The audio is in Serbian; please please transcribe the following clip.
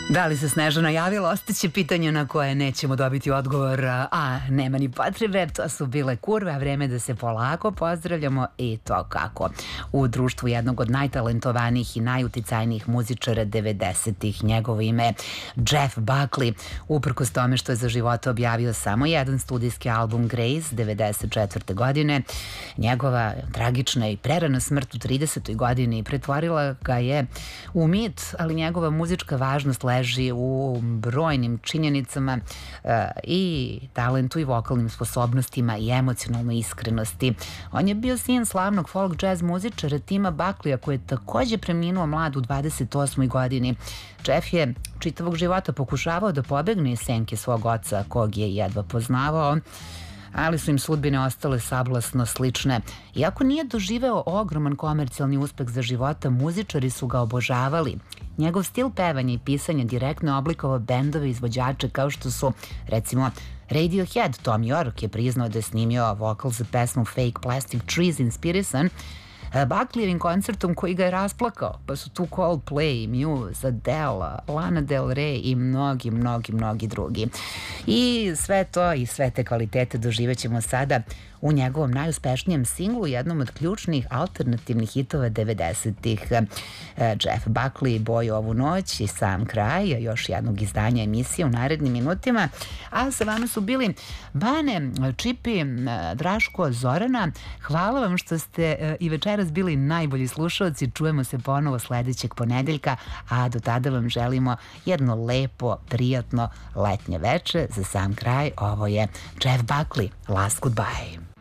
Da li se Snežana javila? Ostaće pitanje na koje nećemo dobiti odgovor, a nema ni potrebe. To su bile kurve, a vreme da se polako pozdravljamo i to kako. U društvu jednog od najtalentovanijih i najuticajnijih muzičara 90-ih. Njegovo ime je Jeff Buckley. Uprkos tome što je za života objavio samo jedan studijski album Grace 94. godine, njegova tragična i prerana smrt u 30. godini pretvorila ga je u mit, ali njegova muzička važnost leži u brojnim činjenicama i talentu i vokalnim sposobnostima i emocionalnoj iskrenosti. On je bio sin slavnog folk jazz muzičara Tima Buckleya, koji je takođe preminuo mlad u 28. godini. Jeff je čitavog života pokušavao da pobegne iz senke svog oca, kog je jedva poznavao, ali su im sudbine ostale sablasno slične. Iako nije doživeo ogroman komercijalni uspeh za života, muzičari su ga obožavali. Njegov stil pevanja i pisanja direktno oblikovao bendove izvođače kao što su, recimo, Radiohead. Tom York je priznao da je snimio vokal za pesmu Fake Plastic Trees inspirisan Buckleyevim koncertom koji ga je rasplakao, pa su tu Coldplay, Muse, Adele, Lana Del Rey i mnogi drugi. I sve to i sve te kvalitete doživet ćemo sada u njegovom najuspešnijem singlu, jednom od ključnih alternativnih hitova 90-ih. Jeff Buckley, Boj ovu noć i Sam kraj još jednog izdanja emisije u narednim minutima. A sa vama su bili Bane, Čipi, Draško, Zorana. Hvala vam što ste i večeras bili najbolji slušalci. Čujemo se ponovo sledećeg ponedeljka, a do tada vam želimo jedno lepo, prijatno letnje veče. Za sam kraj ovo je Jeff Buckley, Last Goodbye.